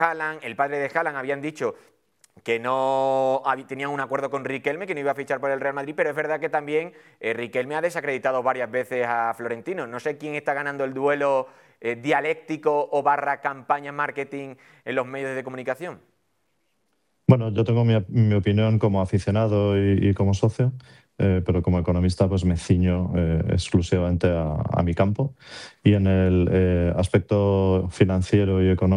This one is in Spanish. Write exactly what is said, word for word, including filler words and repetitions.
Haaland, el padre de Haaland, habían dicho que no tenían un acuerdo con Riquelme, que no iba a fichar por el Real Madrid, pero es verdad que también eh, Riquelme ha desacreditado varias veces a Florentino. No sé quién está ganando el duelo eh, dialéctico o barra campaña marketing en los medios de comunicación. Bueno, yo tengo mi, mi opinión como aficionado y, y como socio, eh, pero como economista pues me ciño eh, exclusivamente a, a mi campo. Y en el eh, aspecto financiero y económico,